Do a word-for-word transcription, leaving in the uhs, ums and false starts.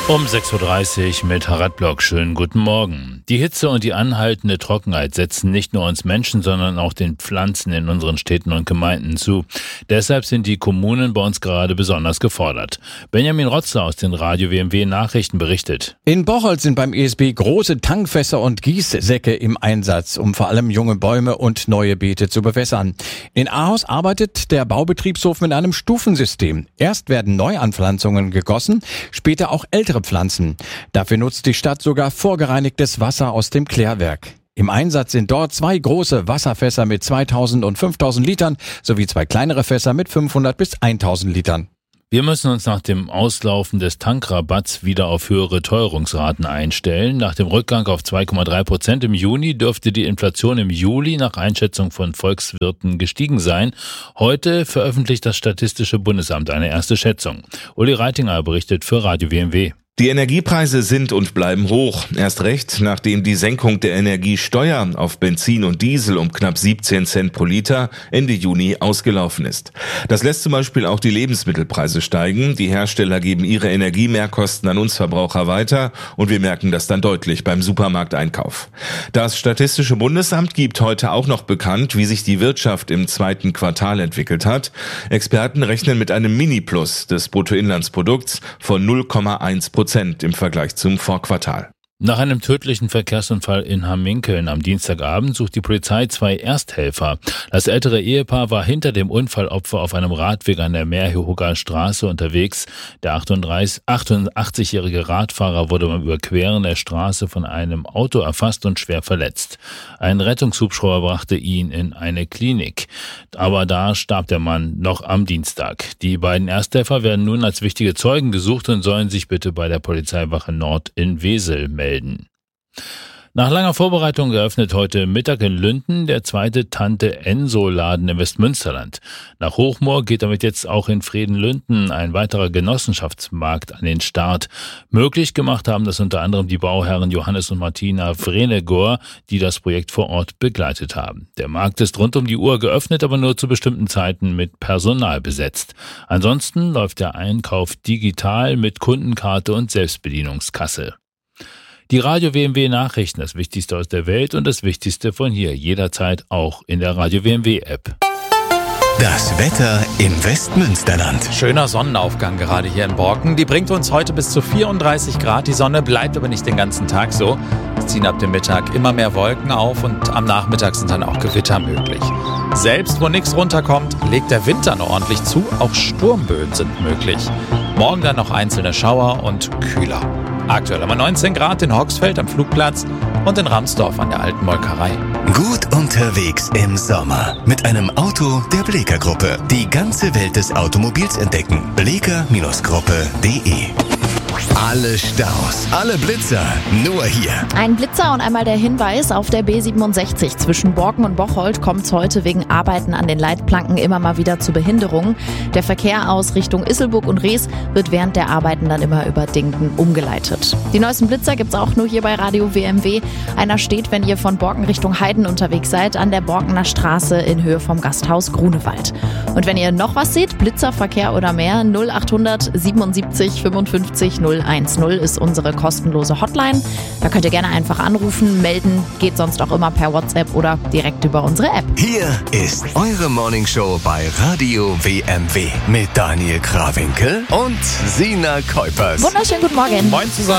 Um sechs Uhr dreißig mit Harald Block. Schönen guten Morgen. Die Hitze und die anhaltende Trockenheit setzen nicht nur uns Menschen, sondern auch den Pflanzen in unseren Städten und Gemeinden zu. Deshalb sind die Kommunen bei uns gerade besonders gefordert. Benjamin Rotzler aus den Radio W M W Nachrichten berichtet. In Bocholt sind beim E S B große Tankfässer und Gießsäcke im Einsatz, um vor allem junge Bäume und neue Beete zu bewässern. In Ahaus arbeitet der Baubetriebshof mit einem Stufensystem. Erst werden Neuanpflanzungen gegossen, später auch ältere Pflanzen. Dafür nutzt die Stadt sogar vorgereinigtes Wasser aus dem Klärwerk. Im Einsatz sind dort zwei große Wasserfässer mit zweitausend und fünftausend Litern sowie zwei kleinere Fässer mit fünfhundert bis tausend Litern. Wir müssen uns nach dem Auslaufen des Tankrabatts wieder auf höhere Teuerungsraten einstellen. Nach dem Rückgang auf zwei Komma drei Prozent im Juni dürfte die Inflation im Juli nach Einschätzung von Volkswirten gestiegen sein. Heute veröffentlicht das Statistische Bundesamt eine erste Schätzung. Uli Reitinger berichtet für Radio W M W. Die Energiepreise sind und bleiben hoch. Erst recht, nachdem die Senkung der Energiesteuer auf Benzin und Diesel um knapp siebzehn Cent pro Liter Ende Juni ausgelaufen ist. Das lässt zum Beispiel auch die Lebensmittelpreise steigen. Die Hersteller geben ihre Energiemehrkosten an uns Verbraucher weiter und wir merken das dann deutlich beim Supermarkteinkauf. Das Statistische Bundesamt gibt heute auch noch bekannt, wie sich die Wirtschaft im zweiten Quartal entwickelt hat. Experten rechnen mit einem Mini-Plus des Bruttoinlandsprodukts von null Komma eins Prozent im Vergleich zum Vorquartal. Nach einem tödlichen Verkehrsunfall in Hamminkeln am Dienstagabend sucht die Polizei zwei Ersthelfer. Das ältere Ehepaar war hinter dem Unfallopfer auf einem Radweg an der Meerhoger Straße unterwegs. Der achtundachtzigjährige Radfahrer wurde beim Überqueren der Straße von einem Auto erfasst und schwer verletzt. Ein Rettungshubschrauber brachte ihn in eine Klinik. Aber da starb der Mann noch am Dienstag. Die beiden Ersthelfer werden nun als wichtige Zeugen gesucht und sollen sich bitte bei der Polizeiwache Nord in Wesel melden. Nach langer Vorbereitung geöffnet heute Mittag in Lünden der zweite Tante-Enso-Laden im Westmünsterland. Nach Hochmoor geht damit jetzt auch in Fredenlünden ein weiterer Genossenschaftsmarkt an den Start. Möglich gemacht haben das unter anderem die Bauherren Johannes und Martina Vrenegor, die das Projekt vor Ort begleitet haben. Der Markt ist rund um die Uhr geöffnet, aber nur zu bestimmten Zeiten mit Personal besetzt. Ansonsten läuft der Einkauf digital mit Kundenkarte und Selbstbedienungskasse. Die Radio W M W Nachrichten, das Wichtigste aus der Welt und das Wichtigste von hier, jederzeit auch in der Radio W M W App. Das Wetter im Westmünsterland. Schöner Sonnenaufgang gerade hier in Borken. Die bringt uns heute bis zu vierunddreißig Grad. Die Sonne bleibt aber nicht den ganzen Tag so. Es ziehen ab dem Mittag immer mehr Wolken auf und am Nachmittag sind dann auch Gewitter möglich. Selbst wo nichts runterkommt, legt der Wind dann ordentlich zu. Auch Sturmböen sind möglich. Morgen dann noch einzelne Schauer und kühler. Aktuell haben wir neunzehn Grad in Hoxfeld am Flugplatz und in Ramsdorf an der alten Molkerei. Gut unterwegs im Sommer mit einem Auto der Bleeker Gruppe. Die ganze Welt des Automobils entdecken. bleeker Gruppe punkt de. Alle Staus, alle Blitzer, nur hier. Ein Blitzer und einmal der Hinweis, auf der B siebenundsechzig zwischen Borken und Bocholt kommt es heute wegen Arbeiten an den Leitplanken immer mal wieder zu Behinderungen. Der Verkehr aus Richtung Isselburg und Rees wird während der Arbeiten dann immer über Dingten umgeleitet. Die neuesten Blitzer gibt's auch nur hier bei Radio W M W. Einer steht, wenn ihr von Borken Richtung Heiden unterwegs seid, an der Borkener Straße in Höhe vom Gasthaus Grunewald. Und wenn ihr noch was seht, Blitzer, Verkehr oder mehr, null achthundert siebenundsiebzig fünfundfünfzig null eins null ist unsere kostenlose Hotline. Da könnt ihr gerne einfach anrufen, melden, geht sonst auch immer per WhatsApp oder direkt über unsere App. Hier ist eure Morningshow bei Radio W M W mit Daniel Krawinkel und Sina Kuipers. Wunderschönen guten Morgen. Moin zusammen.